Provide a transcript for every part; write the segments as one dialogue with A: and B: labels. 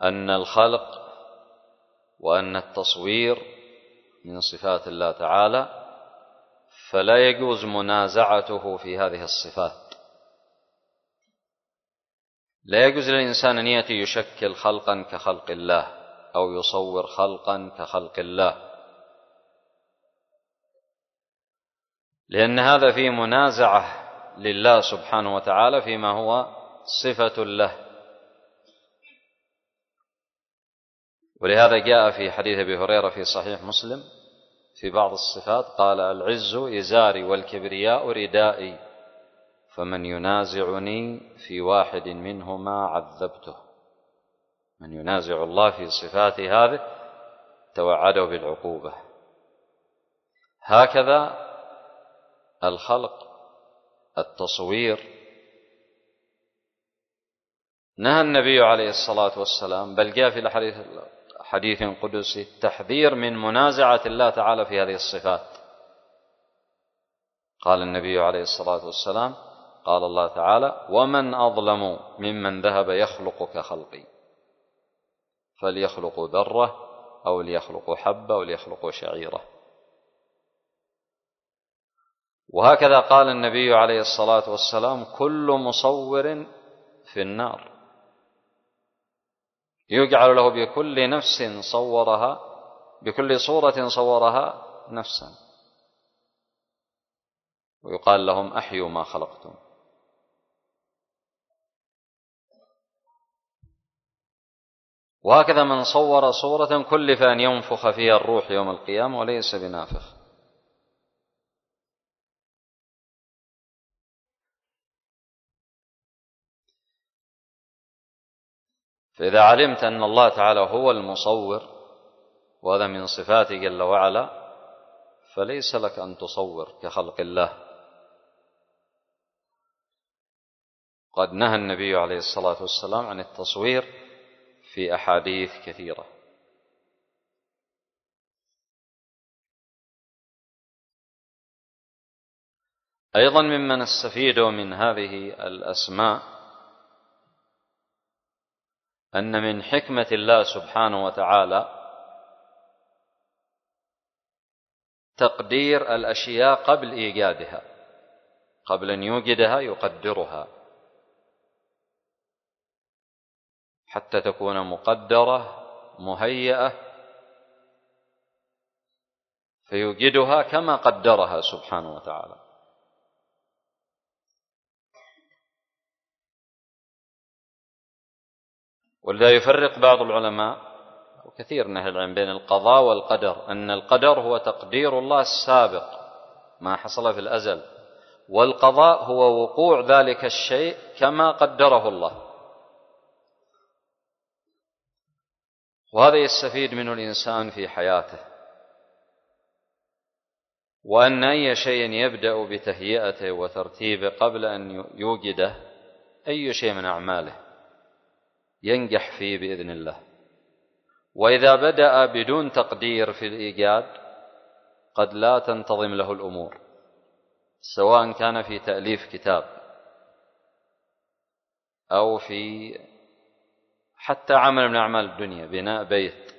A: أن الخلق وأن التصوير من صفات الله تعالى، فلا يجوز منازعته في هذه الصفات. لا يجوز للإنسان أن يأتي يشكل خلقا كخلق الله أو يصور خلقا كخلق الله، لأن هذا فيه منازعة لله سبحانه وتعالى فيما هو صفة له. ولهذا جاء في حديث أبي هريرة في صحيح مسلم في بعض الصفات قال: العز إزاري والكبرياء ردائي، فمن ينازعني في واحد منهما عذبته. من ينازع الله في صفاته هذه توعده بالعقوبة. هكذا الخلق، التصوير، نهى النبي عليه الصلاة والسلام، بل جاء في حديث قدسي التحذير من منازعة الله تعالى في هذه الصفات. قال النبي عليه الصلاة والسلام: قال الله تعالى: ومن أظلم ممن ذهب يخلق كخلقي، فليخلق ذرة أو ليخلق حبة أو ليخلق شعيرة. وهكذا قال النبي عليه الصلاة والسلام: كل مصور في النار، يجعل له بكل نفس صورها، بكل صورة صورها نفسا، ويقال لهم: أحيوا ما خلقتم. وهكذا من صور صورة كلف أن ينفخ فيها الروح يوم القيامة وليس بنافخ. فإذا علمت أن الله تعالى هو المصور وهذا من صفاته جل وعلا، فليس لك أن تصور كخلق الله. قد نهى النبي عليه الصلاة والسلام عن التصوير في أحاديث كثيرة. أيضا مما نستفيد من هذه الأسماء أن من حكمة الله سبحانه وتعالى تقدير الأشياء قبل إيجادها، قبل أن يوجدها يقدرها حتى تكون مقدرة مهيئة، فيوجدها كما قدرها سبحانه وتعالى. ولذا يفرق بعض العلماء وكثير من أهل العلم بين القضاء والقدر، أن القدر هو تقدير الله السابق ما حصل في الأزل، والقضاء هو وقوع ذلك الشيء كما قدره الله. وهذا يستفيد منه الإنسان في حياته، وأن أي شيء يبدأ بتهيئته وترتيبه قبل أن يوجده أي شيء من أعماله ينجح فيه بإذن الله. وإذا بدأ بدون تقدير في الإيجاد قد لا تنتظم له الأمور، سواء كان في تأليف كتاب أو في حتى عمل من أعمال الدنيا، بناء بيت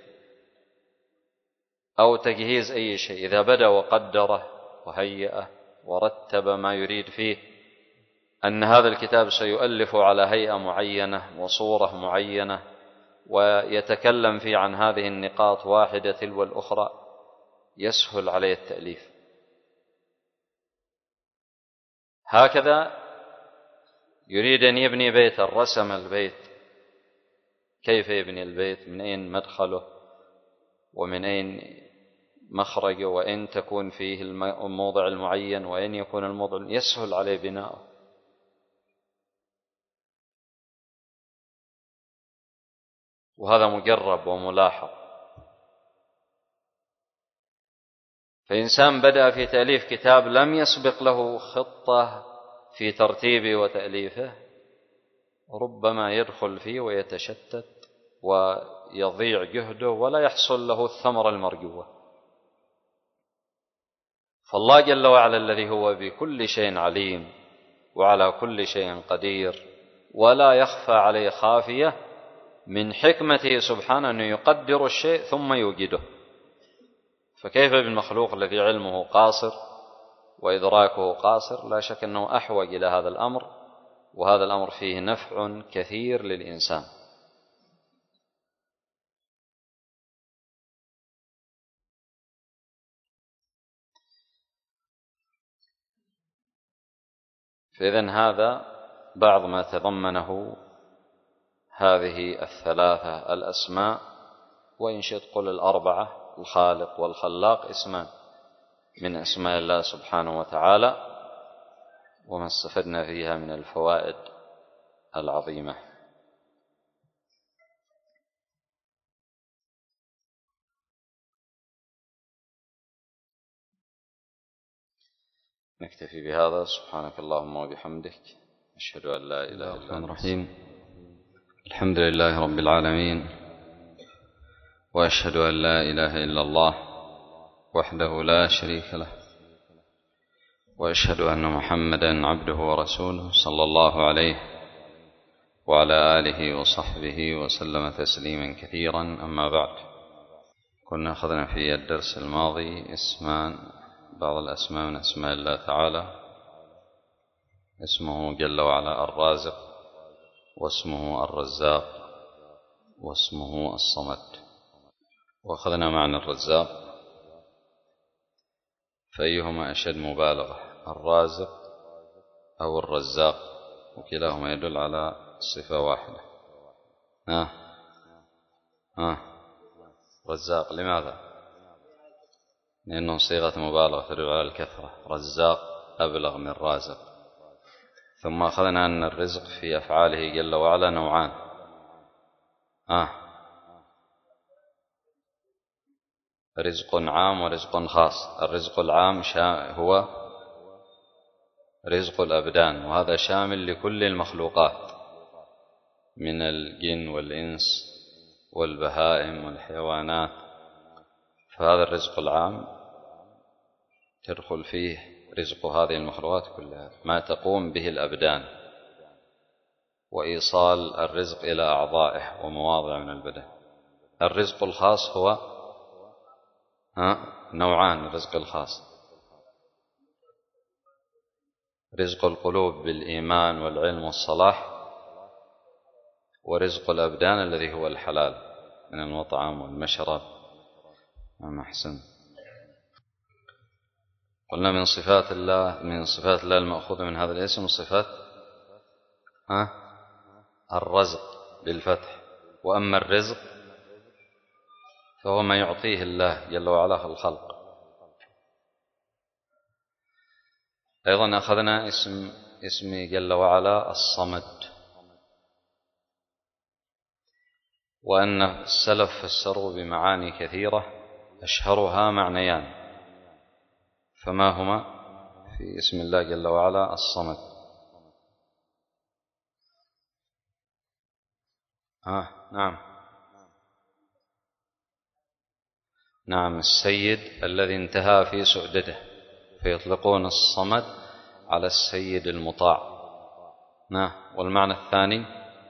A: أو تجهيز أي شيء. إذا بدأ وقدره وهيئه ورتب ما يريد فيه، أن هذا الكتاب سيؤلف على هيئة معينة وصورة معينة ويتكلم فيه عن هذه النقاط واحدة تلو الأخرى، يسهل عليه التأليف. هكذا يريد أن يبني بيتا، رسم البيت، كيف يبني البيت، من أين مدخله ومن أين مخرجه، وأين تكون فيه الموضع المعين وأين يكون الموضع، يسهل عليه بناؤه. وهذا مجرب وملاحظ. فإنسان بدأ في تأليف كتاب لم يسبق له خطة في ترتيبه وتأليفه، ربما يدخل فيه ويتشتت ويضيع جهده ولا يحصل له الثمرة المرجوة. فالله جل وعلا الذي هو بكل شيء عليم وعلى كل شيء قدير ولا يخفى عليه خافية، من حكمته سبحانه أنه يقدر الشيء ثم يوجده، فكيف بالمخلوق الذي علمه قاصر وإدراكه قاصر؟ لا شك أنه أحوج إلى هذا الأمر، وهذا الأمر فيه نفع كثير للإنسان. فإذن هذا بعض ما تضمنه هذه الثلاثة الأسماء، وإن شئت قل الأربعة: الخالق والخلاق اسمان من أسماء الله سبحانه وتعالى، وما استفدنا فيها من الفوائد العظيمة. نكتفي بهذا. سبحانك اللهم وبحمدك، أشهد أن لا إله إلا أنت. الرحيم. الحمد لله رب العالمين، وأشهد أن لا إله إلا الله وحده لا شريك له، وأشهد أن محمدا عبده ورسوله صلى الله عليه وعلى آله وصحبه وسلم تسليما كثيرا. أما بعد، كنا أخذنا في الدرس الماضي بعض الأسماء من أسماء الله تعالى: اسمه جل وعلا الرازق، واسمه الرزاق، واسمه الصمد. وأخذنا معنى الرزاق، فأيهما أشد مبالغة: الرازق أو الرزاق؟ وكلاهما يدل على صفة واحدة. رزاق لماذا؟ لأنه صيغة مبالغة تدل على الكثرة، رزاق أبلغ من رازق. ثم أخذنا أن الرزق في أفعاله جل وعلا نوعان: رزق عام ورزق خاص. الرزق العام هو رزق الأبدان، وهذا شامل لكل المخلوقات من الجن والإنس والبهائم والحيوانات، فهذا الرزق العام تدخل فيه رزق هذه المخلوقات كلها، ما تقوم به الأبدان، وإيصال الرزق إلى أعضائه ومواضع من البدن. الرزق الخاص هو نوعان: الرزق الخاص رزق القلوب بالإيمان والعلم والصلاح، ورزق الأبدان الذي هو الحلال من المطعم والمشرب. أحسن. قلنا من صفات الله المأخوذة من هذا الاسم صفات الرزق بالفتح، وأما الرزق فهو ما يعطيه الله جل وعلا الخلق. أيضا أخذنا اسم جل وعلا الصمد، وأن السلف فسروا بمعاني كثيرة أشهرها معنيان، فما هما في اسم الله جل وعلا الصمد؟ نعم، السيد الذي انتهى في سؤدده، فيطلقون الصمد على السيد المطاع. والمعنى الثاني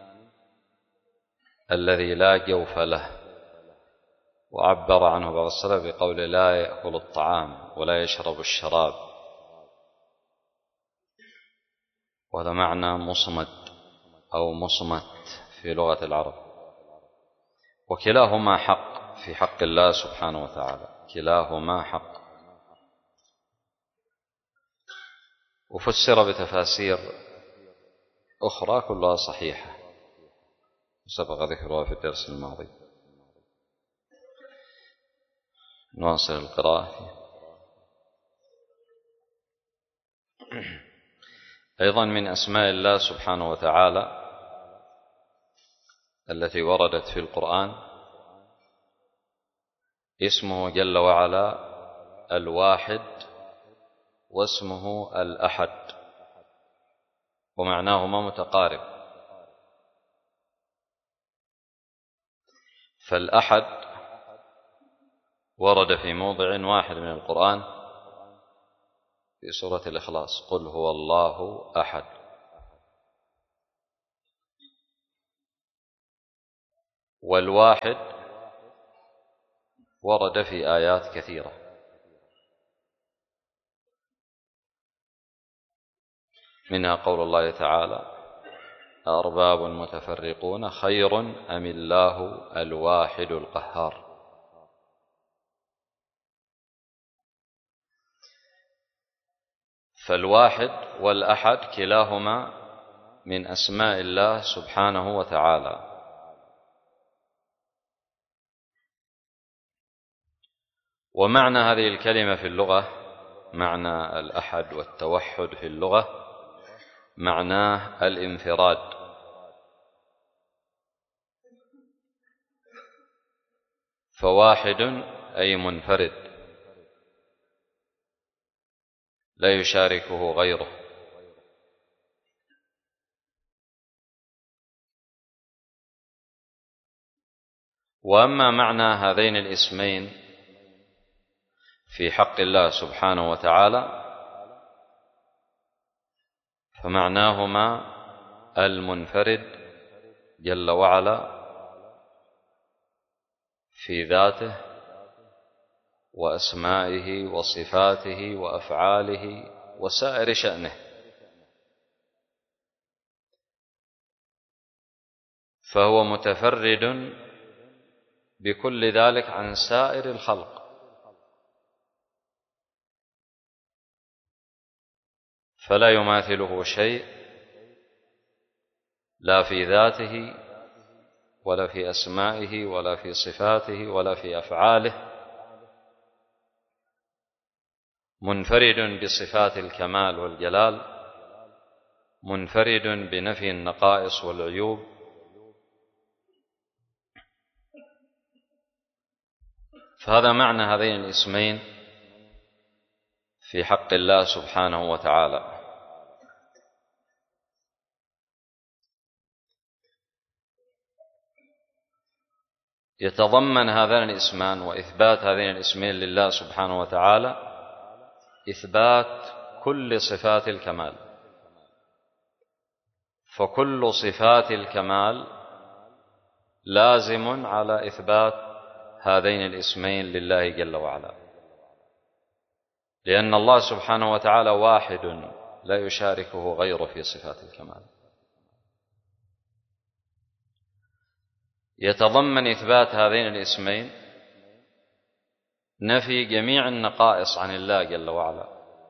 A: الذي لا جوف له، وعبر عنه بعض السلف بقول لا يأكل الطعام ولا يشرب الشراب، وهذا معنى مصمد أو مصمت في لغة العرب. وكلاهما حق في حق الله سبحانه وتعالى، كلاهما حق. وفسر بتفاسير أخرى كلها صحيحة سبق ذكرها في الدرس الماضي. نواصل القراءة. أيضا من أسماء الله سبحانه وتعالى التي وردت في القرآن اسمه جل وعلا الواحد، واسمه الأحد، ومعناهما متقارب. فالأحد ورد في موضع واحد من القرآن في سورة الإخلاص: قل هو الله أحد. والواحد ورد في آيات كثيرة، منها قول الله تعالى: أأرباب متفرقون خير أم الله الواحد القهار. فالواحد والأحد كلاهما من أسماء الله سبحانه وتعالى، ومعنى هذه الكلمة في اللغة، معنى الأحد والتوحد في اللغة معناه الانفراد، فواحد أي منفرد لا يشاركه غيره. وأما معنى هذين الاسمين في حق الله سبحانه وتعالى فمعناهما المنفرد جل وعلا في ذاته وأسمائه وصفاته وأفعاله وسائر شأنه، فهو متفرد بكل ذلك عن سائر الخلق، فلا يماثله شيء، لا في ذاته ولا في أسمائه ولا في صفاته ولا في أفعاله، منفرد بصفات الكمال والجلال، منفرد بنفي النقائص والعيوب، فهذا معنى هذين الاسمين في حق الله سبحانه وتعالى. يتضمن هذان الاسمان وإثبات هذين الاسمين لله سبحانه وتعالى إثبات كل صفات الكمال، فكل صفات الكمال لازم على إثبات هذين الاسمين لله جل وعلا، لأن الله سبحانه وتعالى واحد لا يشاركه غيره في صفات الكمال. يتضمن إثبات هذين الاسمين نفي جميع النقائص عن الله جل وعلا،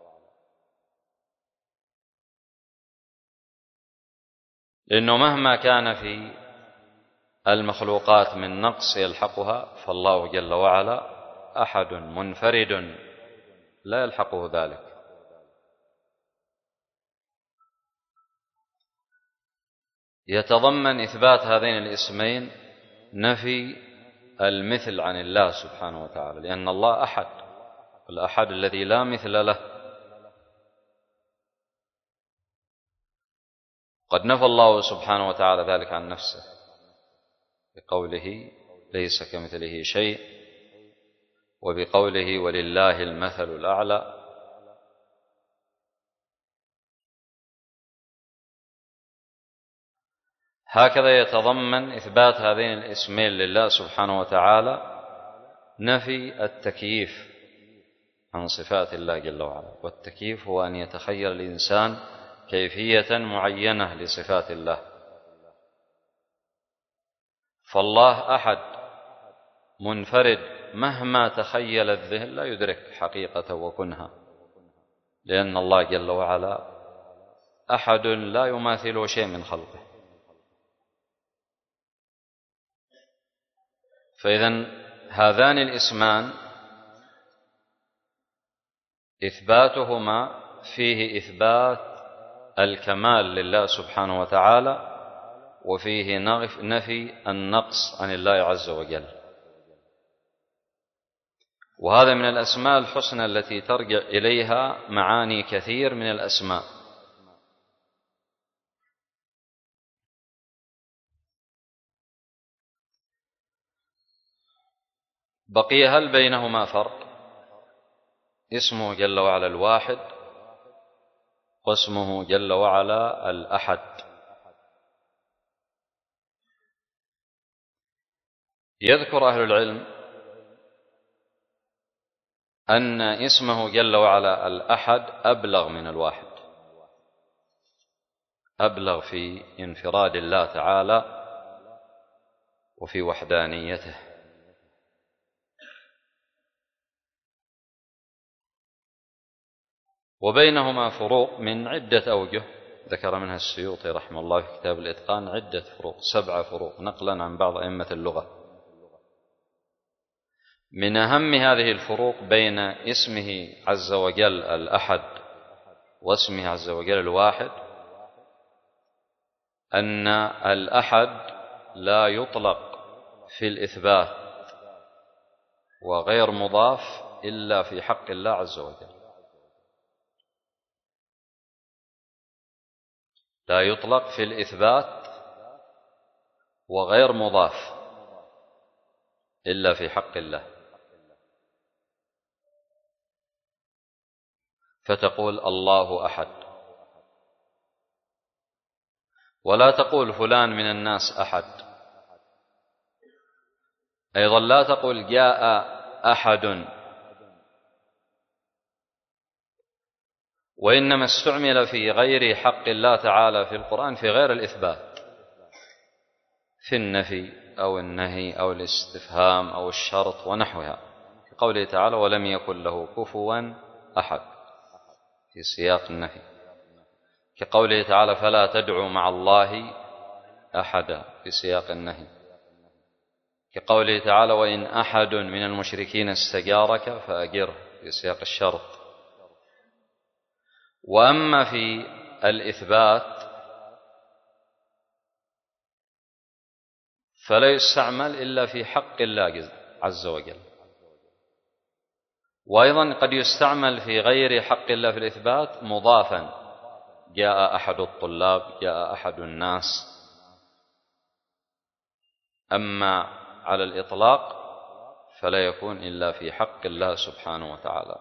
A: لأنه مهما كان في المخلوقات من نقص يلحقها فالله جل وعلا أحد منفرد لا يلحقه ذلك. يتضمن إثبات هذين الاسمين نفي المثل عن الله سبحانه وتعالى، لأن الله أحد، الأحد الذي لا مثل له. قد نفى الله سبحانه وتعالى ذلك عن نفسه بقوله: ليس كمثله شيء، وبقوله: ولله المثل الأعلى. هكذا يتضمن إثبات هذين الاسمين لله سبحانه وتعالى نفي التكييف عن صفات الله جل وعلا، والتكييف هو أن يتخيل الإنسان كيفية معينة لصفات الله، فالله أحد منفرد مهما تخيل الذهن لا يدرك حقيقة وكنها، لأن الله جل وعلا أحد لا يماثله شيء من خلقه. فإذن هذان الاسمان إثباتهما فيه إثبات الكمال لله سبحانه وتعالى، وفيه نفي النقص عن الله عز وجل، وهذا من الأسماء الحسنى التي ترجع إليها معاني كثير من الأسماء. بقي هل بينهما فرق؟ اسمه جل وعلا الواحد، واسمه جل وعلا الأحد. يذكر أهل العلم أن اسمه جل وعلا الأحد أبلغ من الواحد، أبلغ في انفراد الله تعالى وفي وحدانيته. وبينهما فروق من عدة أوجه ذكر منها السيوطي رحمه الله في كتاب الإتقان عدة فروق، 7 فروق نقلا عن بعض أئمة اللغة. من أهم هذه الفروق بين اسمه عز وجل الأحد واسمه عز وجل الواحد أن الأحد لا يطلق في الإثبات وغير مضاف إلا في حق الله عز وجل، لا يطلق في الإثبات وغير مضاف إلا في حق الله. فتقول الله أحد، ولا تقول فلان من الناس أحد. أيضا لا تقول جاء أحد، وإنما استعمل في غير حق الله تعالى في القرآن في غير الإثبات، في النفي أو النهي أو الاستفهام أو الشرط ونحوها، في قوله تعالى ولم يكن له كفوا أحد في سياق النفي، كقوله تعالى فلا تدعوا مع الله أحدا في سياق النهي، كقوله تعالى وإن أحد من المشركين استجارك فأجره في سياق الشرط. وأما في الإثبات فلا يستعمل إلا في حق الله عز وجل، وأيضا قد يستعمل في غير حق الله في الإثبات مضافا، جاء أحد الطلاب، جاء أحد الناس. أما على الإطلاق فلا يكون إلا في حق الله سبحانه وتعالى.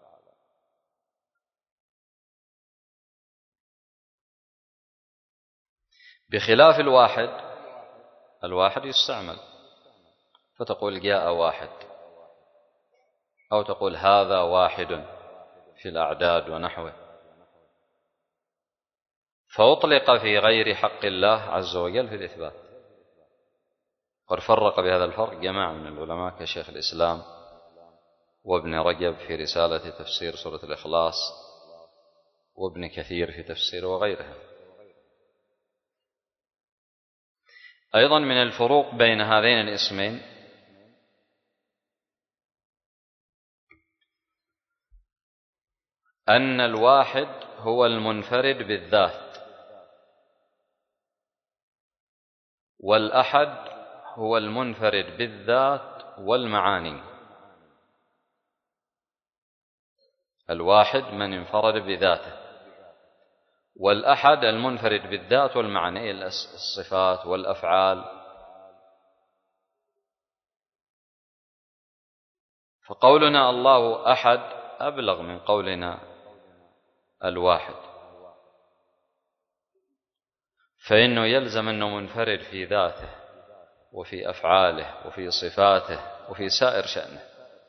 A: بخلاف الواحد، الواحد يستعمل، فتقول جاء واحد، أو تقول هذا واحد في الأعداد ونحوه، فأطلق في غير حق الله عز وجل في الإثبات. قد فرق بهذا الفرق جماعة من العلماء كشيخ الإسلام وابن رجب في رسالة تفسير سورة الإخلاص، وابن كثير في تفسير وغيرها. أيضا من الفروق بين هذين الاسمين أن الواحد هو المنفرد بالذات، والأحد هو المنفرد بالذات والمعاني. الواحد من انفرد بذاته، والأحد المنفرد بالذات والمعاني، الصفات والأفعال. فقولنا الله أحد أبلغ من قولنا الواحد، فإنه يلزم أنه منفرد في ذاته وفي أفعاله وفي صفاته وفي سائر شأنه.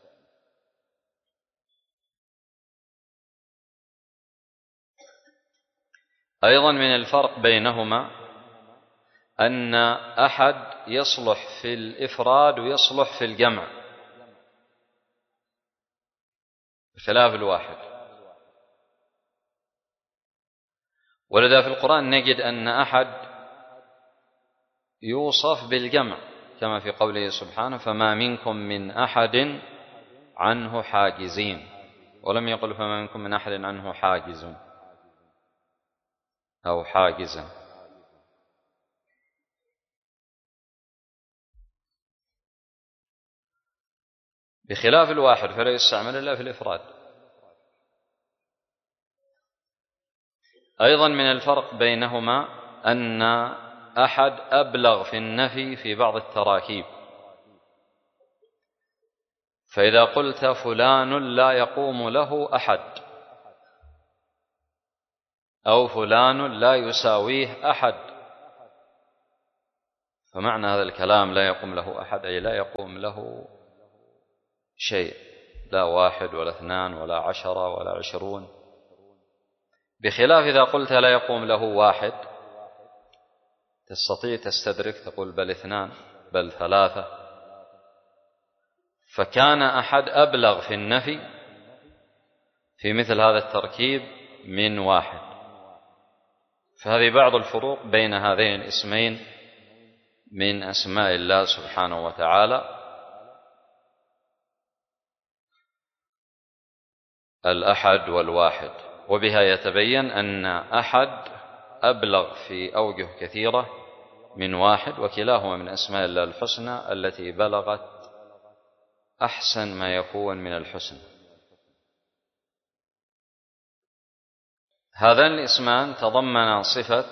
A: أيضا من الفرق بينهما أن أحد يصلح في الإفراد ويصلح في الجمع بخلاف الواحد. ولذا في القرآن نجد أن أحد يوصف بالجمع كما في قوله سبحانه فما منكم من أحد عنه حاجزين، ولم يقل فما منكم من أحد عنه حاجز أو حاجزا. بخلاف الواحد فلا يستعمل إلا في الإفراد. أيضا من الفرق بينهما أن أحد أبلغ في النفي في بعض التراكيب، فإذا قلت فلان لا يقوم له أحد، أو فلان لا يساويه أحد، فمعنى هذا الكلام لا يقوم له أحد أي لا يقوم له شيء، لا 1 ولا 2 ولا 10 ولا 20، بخلاف إذا قلت لا يقوم له 1 تستطيع تستدرك تقول بل 2 بل 3. فكان أحد أبلغ في النفي في مثل هذا التركيب من 1. فهذه بعض الفروق بين هذين الاسمين من أسماء الله سبحانه وتعالى، الأحد والواحد. وبها يتبين أن أحد أبلغ في أوجه كثيرة من 1، وكلاهما من أسماء الله الحسنى التي بلغت أحسن ما يكون من الحسن. هذان الاسمان تضمنا صفة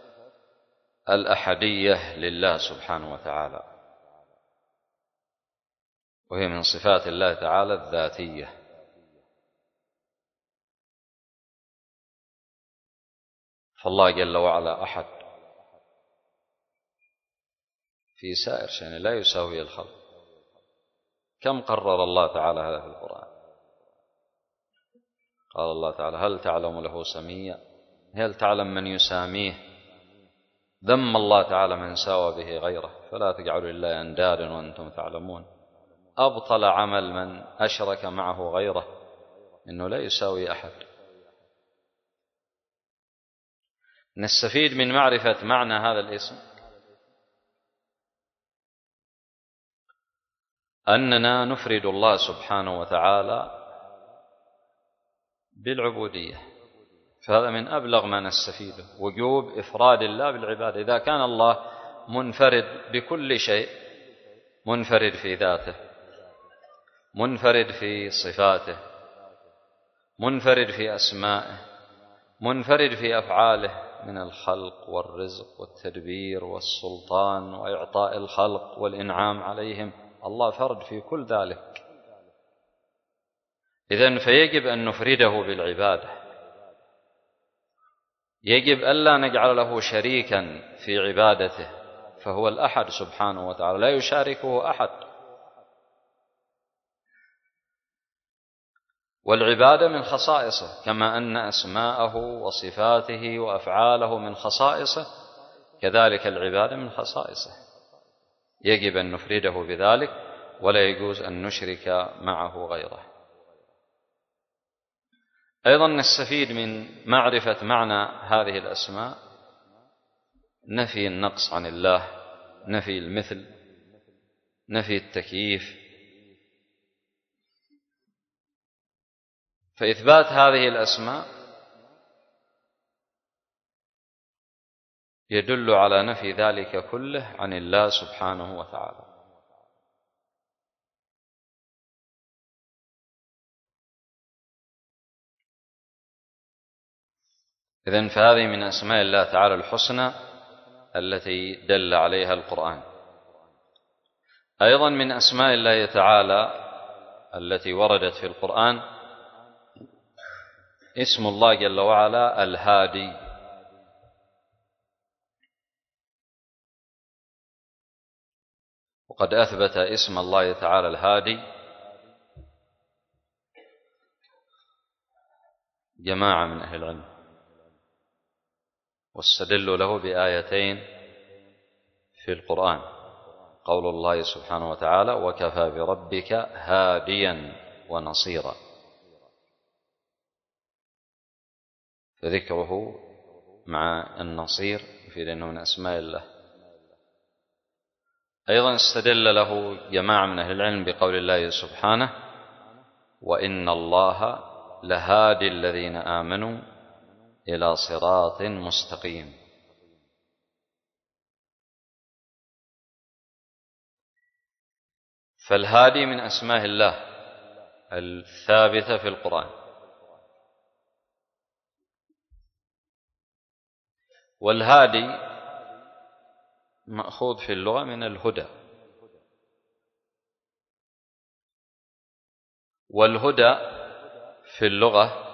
A: الأحدية لله سبحانه وتعالى، وهي من صفات الله تعالى الذاتية. فالله جل وعلا أحد في سائر شأنه لا يساوي الخلق. كم قرر الله تعالى هذا في القرآن؟ قال الله تعالى هل تعلم له سميا، هل تعلم من يساميه. ذم الله تعالى من ساوى به غيره، فلا تجعلوا لله أندادا وأنتم تعلمون. أبطل عمل من أشرك معه غيره، إنه لا يساوي أحد. نستفيد من معرفة معنى هذا الاسم أننا نفرد الله سبحانه وتعالى بالعبودية، فهذا من أبلغ ما نستفيده، وجوب إفراد الله بالعبادة. إذا كان الله منفرد بكل شيء، منفرد في ذاته، منفرد في صفاته، منفرد في أسمائه، منفرد في أفعاله من الخلق والرزق والتدبير والسلطان وإعطاء الخلق والإنعام عليهم، الله فرد في كل ذلك. إذن فيجب أن نفرده بالعبادة، يجب ألا نجعل له شريكا في عبادته، فهو الأحد سبحانه وتعالى لا يشاركه أحد. والعبادة من خصائصه، كما أن أسماءه وصفاته وأفعاله من خصائصه، كذلك العبادة من خصائصه، يجب أن نفرده بذلك ولا يجوز أن نشرك معه غيره. أيضا نستفيد من معرفة معنى هذه الأسماء نفي النقص عن الله، نفي المثل، نفي التكييف. فإثبات هذه الأسماء يدل على نفي ذلك كله عن الله سبحانه وتعالى. إذن فهذه من أسماء الله تعالى الحسنى التي دل عليها القرآن. أيضا من أسماء الله تعالى التي وردت في القرآن اسم الله جل وعلا الهادي. وقد أثبت اسم الله تعالى الهادي جماعة من أهل العلم، واستدلوا له بآيتين في القرآن، قول الله سبحانه وتعالى وكفى بربك هاديا ونصيرا، فذكره مع النصير في لأنه من أسماء الله. أيضا استدل له جماعة من أهل العلم بقول الله سبحانه وإن الله لهادي الذين آمنوا إلى صراط مستقيم. فالهادي من أسماء الله الثابتة في القرآن. والهادي مأخوذ في اللغة من الهدى، والهدى في اللغة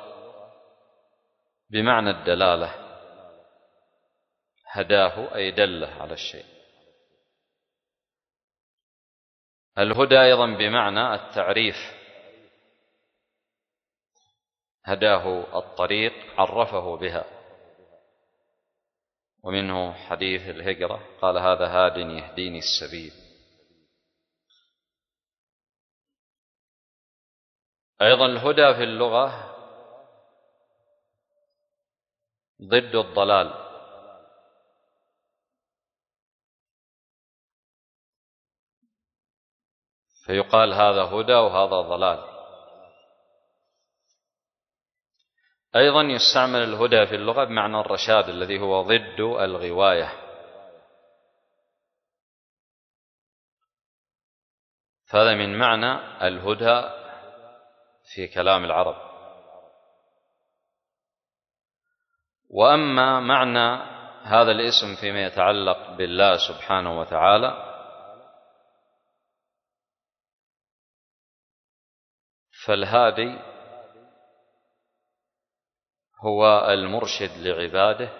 A: بمعنى الدلالة، هداه أي دله على الشيء. الهدى أيضا بمعنى التعريف، هداه الطريق عرفه بها، ومنه حديث الهجرة قال هذا هاد يهديني السبيل. أيضا الهدى في اللغة ضد الضلال، فيقال هذا هدى وهذا ضلال. أيضا يستعمل الهدى في اللغة بمعنى الرشاد الذي هو ضد الغواية، فهذا من معنى الهدى في كلام العرب. وأما معنى هذا الاسم فيما يتعلق بالله سبحانه وتعالى فالهادي هو المرشد لعباده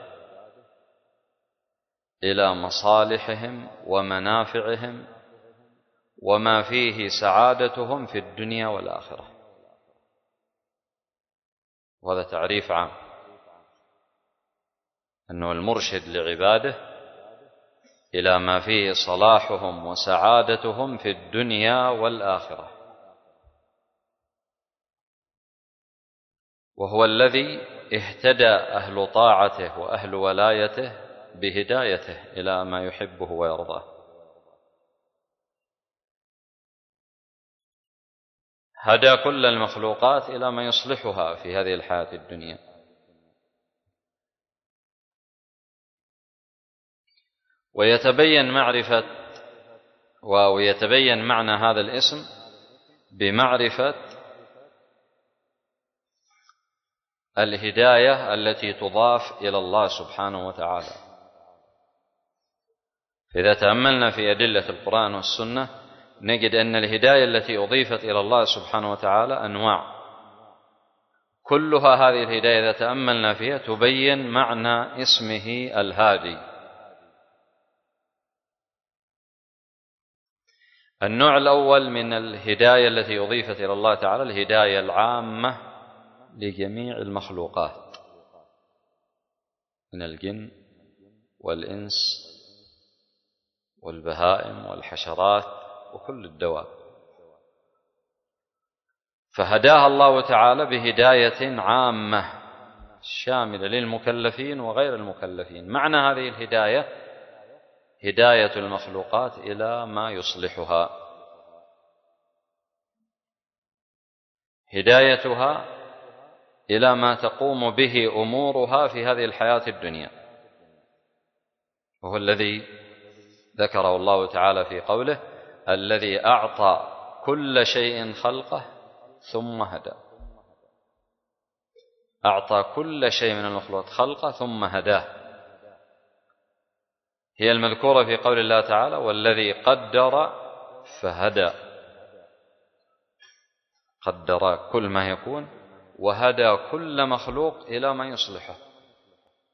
A: إلى مصالحهم ومنافعهم وما فيه سعادتهم في الدنيا والآخرة، وهذا تعريف عام، أنه المرشد لعباده إلى ما فيه صلاحهم وسعادتهم في الدنيا والآخرة، وهو الذي اهتدى أهل طاعته وأهل ولايته بهدايته إلى ما يحبه ويرضاه. هدى كل المخلوقات إلى ما يصلحها في هذه الحياة الدنيا. ويتبين معنى هذا الاسم بمعرفة الهداية التي تضاف إلى الله سبحانه وتعالى. فإذا تأملنا في أدلة القرآن والسنة نجد أن الهداية التي أضيفت إلى الله سبحانه وتعالى أنواع، كلها هذه الهداية إذا تأملنا فيها تبين معنى اسمه الهادي. النوع الأول من الهداية التي أضيفت إلى الله تعالى الهداية العامة لجميع المخلوقات من الجن والإنس والبهائم والحشرات وكل الدواب، فهداها الله تعالى بهداية عامة شاملة للمكلفين وغير المكلفين. معنى هذه الهداية هداية المخلوقات إلى ما يصلحها، هدايتها إلى ما تقوم به أمورها في هذه الحياة الدنيا، وهو الذي ذكره الله تعالى في قوله الذي أعطى كل شيء خلقه ثم هدى. أعطى كل شيء من المخلوقات خلقه ثم هداه، هي المذكورة في قول الله تعالى والذي قدر فهدى، قدر كل ما يكون وهدى كل مخلوق إلى ما يصلحه.